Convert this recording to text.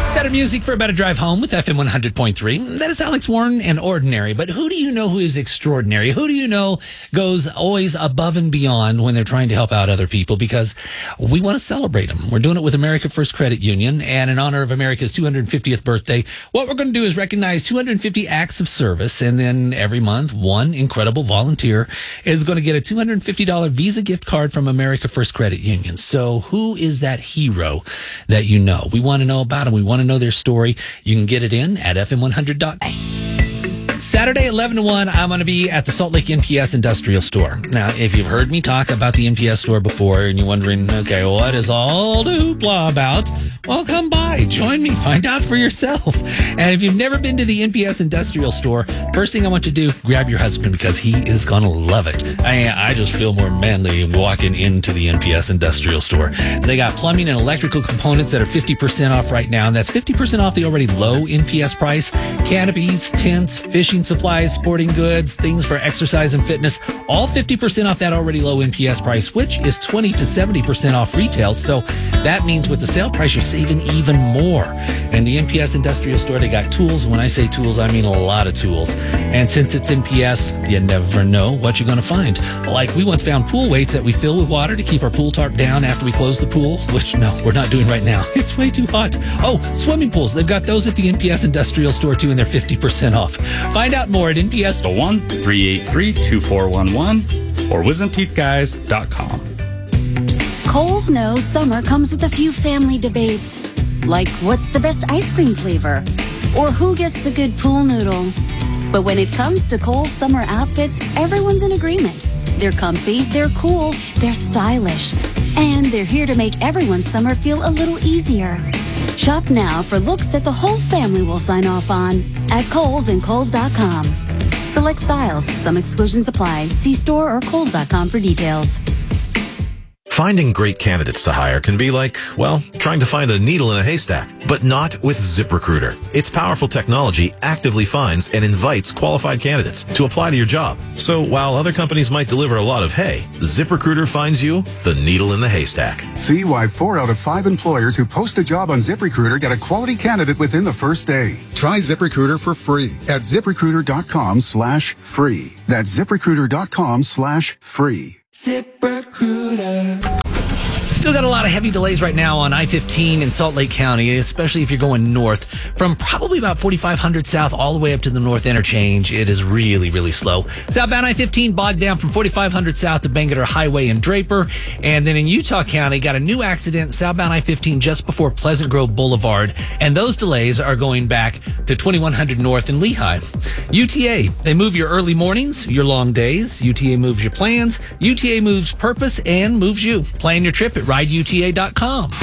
Better music for a better drive home with FM 100.3. That is Alex Warren and Ordinary. But who do you know who is extraordinary? Who do you know goes always above and beyond when they're trying to help out other people? Because we want to celebrate them. We're doing it with America First Credit Union. And in honor of America's 250th birthday, what we're going to do is recognize 250 acts of service. And then every month, one incredible volunteer is going to get a $250 Visa gift card from America First Credit Union. So who is that hero that you know? We want to know about them. We want to know their story. You can get it in at FM100.com. Saturday, 11 to 1, I'm going to be at the Salt Lake NPS Industrial Store. Now, if you've heard me talk about the NPS store before and you're wondering, okay, what is all the hoopla about? Well, come by, join me, find out for yourself. And if you've never been to the NPS Industrial Store, first thing I want you to do, grab your husband because he is going to love it. I just feel more manly walking into the NPS Industrial Store. They got plumbing and electrical components that are 50% off right now, and that's 50% off the already low NPS price. Canopies, tents, fishing supplies, sporting goods, things for exercise and fitness, all 50% off that already low NPS price, which is 20 to 70% off retail. So that means with the sale price, you're saving even more. And the NPS Industrial Store, they got tools. When I say tools, I mean a lot of tools. And since it's NPS, you never know what you're going to find. Like we once found pool weights that we fill with water to keep our pool tarp down after we close the pool, which no, we're not doing right now. It's way too hot. Oh, swimming pools. They've got those at the NPS Industrial Store too, and they're 50% off. Find out more at NPS 1-383-2411 or wisdomteethguys.com. Kohl's knows summer comes with a few family debates, like what's the best ice cream flavor or who gets the good pool noodle. But when it comes to Kohl's summer outfits, everyone's in agreement. They're comfy, they're cool, they're stylish, and they're here to make everyone's summer feel a little easier. Shop now for looks that the whole family will sign off on at Kohl's and Kohl's.com. Select styles. Some exclusions apply. See store or Kohl's.com for details. Finding great candidates to hire can be like, well, trying to find a needle in a haystack, but not with ZipRecruiter. Its powerful technology actively finds and invites qualified candidates to apply to your job. So while other companies might deliver a lot of hay, ZipRecruiter finds you the needle in the haystack. See why 4 out of 5 employers who post a job on ZipRecruiter get a quality candidate within the first day. Try ZipRecruiter for free at ZipRecruiter.com/free. That's ZipRecruiter.com/free. ZipRecruiter. Still got a lot of heavy delays right now on I-15 in Salt Lake County, especially if you're going north from probably about 4,500 south all the way up to the north interchange. It is really, really slow. Southbound I-15 bogged down from 4,500 south to Bangerter Highway in Draper. And then in Utah County, got a new accident southbound I-15 just before Pleasant Grove Boulevard. And those delays are going back to 2,100 north in Lehigh. UTA, they move your early mornings, your long days. UTA moves your plans. UTA moves purpose and moves you. Plan your trip at rideuta.com.